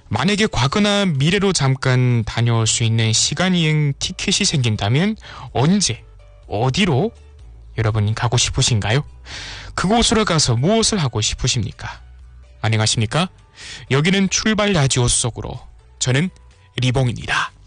만약에 과거나 미래로 잠깐 다녀올 수 있는 시간여행 티켓이 생긴다면 언제, 어디로 여러분 가고 싶으신가요? 그곳으로 가서 무엇을 하고 싶으십니까? 안녕하십니까? 여기는 출발 라디오 속으로 저는 리봉입니다.